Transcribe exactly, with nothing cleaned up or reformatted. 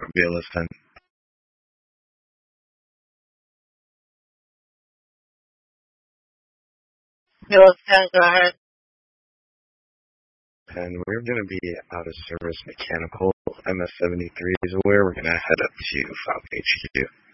B L S ten. B L S ten, go ahead. And we're going to be out of service mechanical. M S seventy-three is aware. We're going to head up to Falcon H Q.